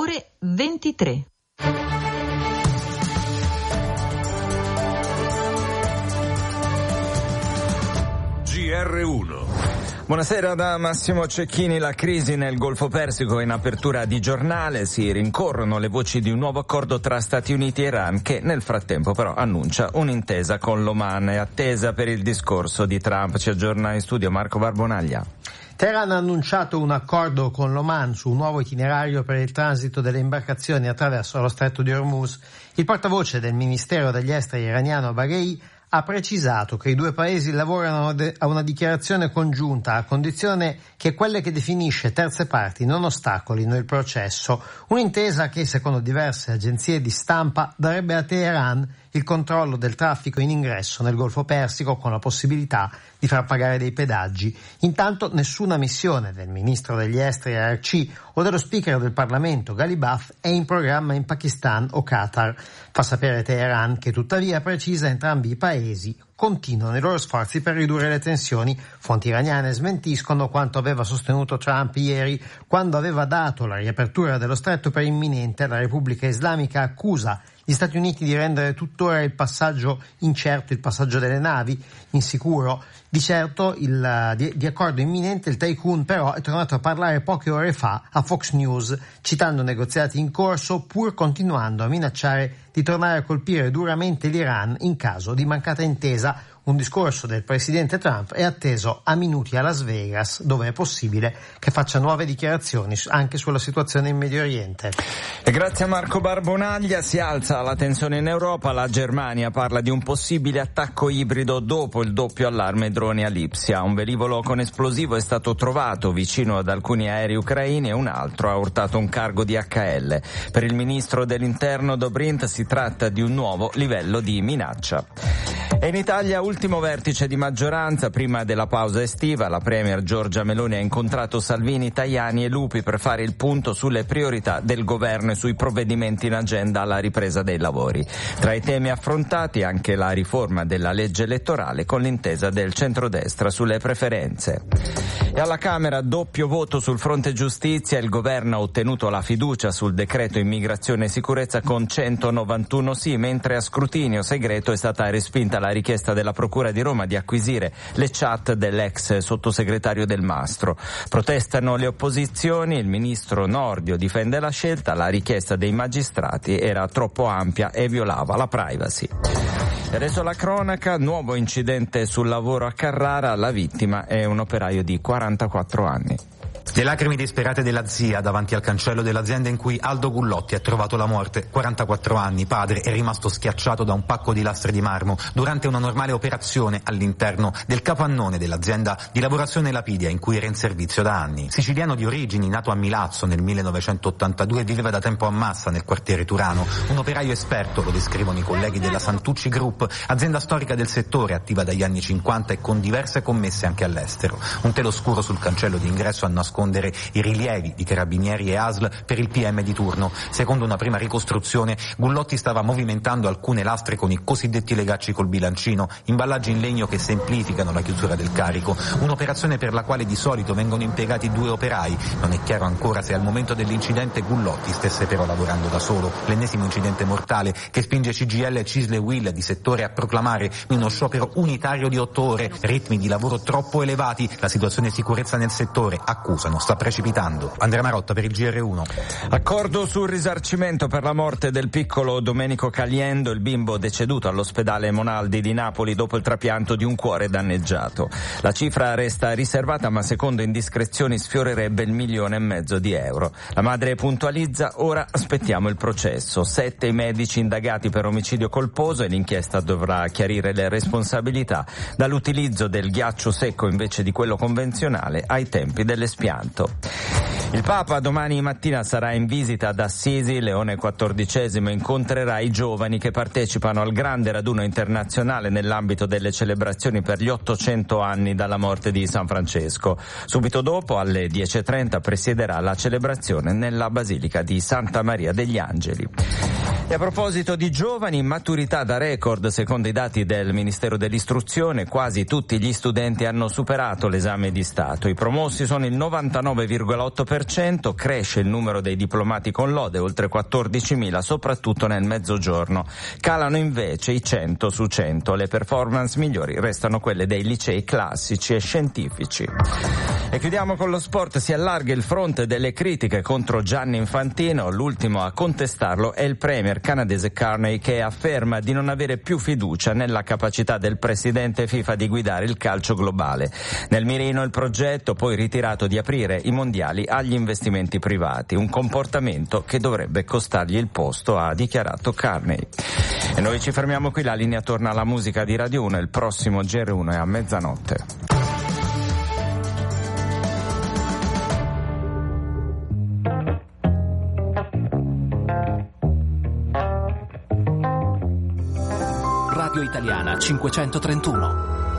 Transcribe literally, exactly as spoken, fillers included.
ore ventitré. G R uno. Buonasera da Massimo Cecchini. La crisi nel Golfo Persico. In apertura di giornale si rincorrono le voci di un nuovo accordo tra Stati Uniti e Iran che nel frattempo però annuncia un'intesa con l'Oman. È attesa per il discorso di Trump. Ci aggiorna in studio Marco Barbonaglia. Teheran ha annunciato un accordo con l'Oman su un nuovo itinerario per il transito delle imbarcazioni attraverso lo stretto di Hormuz. Il portavoce del Ministero degli Esteri iraniano Baghei ha precisato che i due paesi lavorano a una dichiarazione congiunta a condizione che quelle che definisce terze parti non ostacolino il processo. Un'intesa che, secondo diverse agenzie di stampa, darebbe a Teheran il controllo del traffico in ingresso nel Golfo Persico con la possibilità di far pagare dei pedaggi. Intanto nessuna missione del ministro degli esteri Araghchi o dello speaker del Parlamento Ghalibaf è in programma in Pakistan o Qatar. Fa sapere Teheran che tuttavia precisa entrambi i paesi continuano i loro sforzi per ridurre le tensioni. Fonti iraniane smentiscono quanto aveva sostenuto Trump ieri quando aveva dato la riapertura dello stretto per imminente. La Repubblica Islamica accusa gli Stati Uniti di rendere tuttora il passaggio incerto, il passaggio delle navi insicuro. Di certo il, di, di accordo imminente il tycoon però è tornato a parlare poche ore fa a Fox News, citando negoziati in corso pur continuando a minacciare di tornare a colpire duramente l'Iran in caso di mancata intesa. Un discorso del presidente Trump è atteso a minuti a Las Vegas, dove è possibile che faccia nuove dichiarazioni anche sulla situazione in Medio Oriente. E grazie a Marco Barbonaglia. Si alza la tensione in Europa. La Germania parla di un possibile attacco ibrido dopo il doppio allarme droni a Lipsia. Un velivolo con esplosivo è stato trovato vicino ad alcuni aerei ucraini e un altro ha urtato un cargo di H L. Per il ministro dell'Interno Dobrindt si tratta di un nuovo livello di minaccia. E in Italia ultimo vertice di maggioranza prima della pausa estiva. La premier Giorgia Meloni ha incontrato Salvini, Tajani e Lupi per fare il punto sulle priorità del governo e sui provvedimenti in agenda alla ripresa dei lavori. Tra i temi affrontati anche la riforma della legge elettorale con l'intesa del centrodestra sulle preferenze. E alla Camera doppio voto sul fronte giustizia. Il governo ha ottenuto la fiducia sul decreto immigrazione e sicurezza con centonovantuno sì, mentre a scrutinio segreto è stata respinta la richiesta della Procura di Roma di acquisire le chat dell'ex sottosegretario Del Mastro. Protestano le opposizioni, il ministro Nordio difende la scelta, la richiesta dei magistrati era troppo ampia e violava la privacy. E adesso la cronaca, nuovo incidente sul lavoro a Carrara, la vittima è un operaio di quarantaquattro anni. Le lacrime disperate della zia davanti al cancello dell'azienda in cui Aldo Gullotti ha trovato la morte. quarantaquattro anni, padre, è rimasto schiacciato da un pacco di lastre di marmo durante una normale operazione all'interno del capannone dell'azienda di lavorazione lapidia in cui era in servizio da anni. Siciliano di origini, nato a Milazzo nel millenovecentottantadue, viveva da tempo a Massa nel quartiere Turano. Un operaio esperto, lo descrivono i colleghi della Santucci Group, azienda storica del settore, attiva dagli anni cinquanta e con diverse commesse anche all'estero. Un telo scuro sul cancello di ingresso a nascondere i rilievi di carabinieri e A S L per il P M di turno. Secondo una prima ricostruzione, Gullotti stava movimentando alcune lastre con i cosiddetti legacci col bilancino, imballaggi in legno che semplificano la chiusura del carico. Un'operazione per la quale di solito vengono impiegati due operai. Non è chiaro ancora se al momento dell'incidente Gullotti stesse però lavorando da solo. L'ennesimo incidente mortale che spinge C G I L e Cisle Will di settore a proclamare uno sciopero unitario di otto ore, ritmi di lavoro troppo elevati. La situazione di sicurezza nel settore, accusano, sta precipitando. Andrea Marotta per il G R uno. Accordo sul risarcimento per la morte del piccolo Domenico Caliendo, il bimbo deceduto all'ospedale Monaldi di Napoli dopo il trapianto di un cuore danneggiato. La cifra resta riservata, ma secondo indiscrezioni sfiorerebbe il milione e mezzo di euro. La madre puntualizza: ora aspettiamo il processo. Sette i medici indagati per omicidio colposo e l'inchiesta dovrà chiarire le responsabilità, dall'utilizzo del ghiaccio secco invece di quello convenzionale ai tempi dell'espianto. Il Papa domani mattina sarà in visita ad Assisi. Leone quattordicesimo incontrerà i giovani che partecipano al grande raduno internazionale nell'ambito delle celebrazioni per gli ottocento anni dalla morte di San Francesco. Subito dopo, alle dieci e trenta, presiederà la celebrazione nella Basilica di Santa Maria degli Angeli. E a proposito di giovani, maturità da record, secondo i dati del Ministero dell'Istruzione, quasi tutti gli studenti hanno superato l'esame di Stato. I promossi sono il novantanove virgola otto per cento, cresce il numero dei diplomati con lode, oltre quattordicimila, soprattutto nel mezzogiorno. Calano invece i cento su cento. Le performance migliori restano quelle dei licei classici e scientifici. E chiudiamo con lo sport. Si allarga il fronte delle critiche contro Gianni Infantino. L'ultimo a contestarlo è il premier canadese Carney, che afferma di non avere più fiducia nella capacità del presidente FIFA di guidare il calcio globale. Nel mirino il progetto, poi ritirato, di aprire i mondiali agli investimenti privati, un comportamento che dovrebbe costargli il posto, ha dichiarato Carney. E noi ci fermiamo qui, la linea torna alla musica di Radio uno, il prossimo G R uno è a mezzanotte. Radio Italiana cinquecentotrentuno.